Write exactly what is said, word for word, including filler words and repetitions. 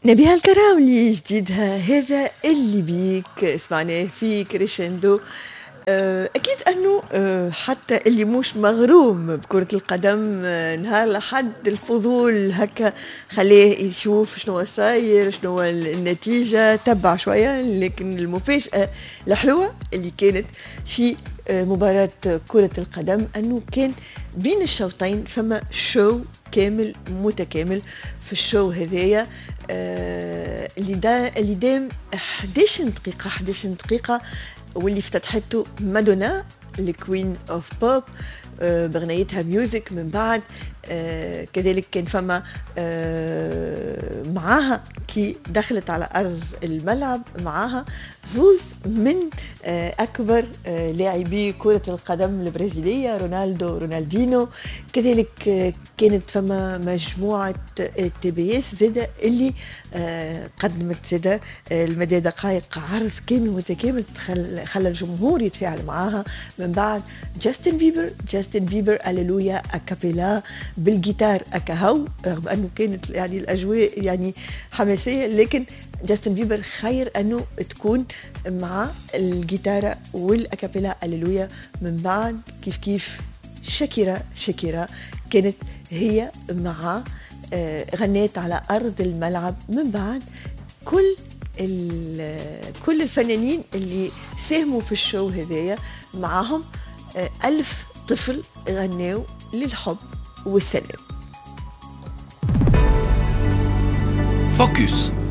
نبيها الكراولي جديدها هذا اللي بيك سمعناه في كريشندو. آه، أكيد أنه آه، حتى اللي مش مغروم بكرة القدم آه، نهار لحد الفضول هكا خليه يشوف شنو صاير شنو النتيجة تبع شوية، لكن المفاجأة الحلوة اللي كانت في آه، مباراة كرة القدم أنه كان بين الشوطين فما شو كامل متكامل. في الشو هذايا آه، اللي دا اللي دام إحداش دقيقة إحداش دقيقة، واللي افتتحته مادونا الكوين اوف بوب بغنيتها ميوزك. من بعد آه كذلك كان فما آه معاها كي دخلت على أرض الملعب معاها زوز من آه أكبر آه لاعبي كرة القدم البرازيلية رونالدو رونالدينو. كذلك آه كانت فما مجموعة آه تي بي اس زادة اللي آه قدمت زادة آه المدى دقائق عرض كامل متكامل خلى الجمهور يتفاعل معاها. من بعد جاستن بيبر جاستن بيبر أللويا أكابيلا بالجيتار أكاهو، رغم أنه كانت يعني الأجواء يعني حماسية، لكن جاستن بيبر خير أنه تكون مع الجيتار والأكابيلا أللويا. من بعد كيف كيف شاكيرا شاكيرا كانت هي مع غنيت على أرض الملعب. من بعد كل كل الفنانين اللي ساهموا في الشو هذايا معهم ألف طفل غنوا للحب والسلام. فوكس